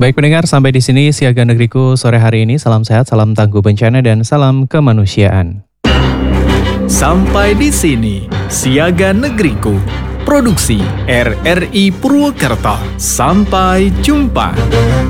Baik pendengar, sampai di sini Siaga Negeriku sore hari ini. Salam sehat, salam tangguh bencana, dan salam kemanusiaan. Sampai di sini Siaga Negeriku, produksi RRI Purwokerto. Sampai jumpa.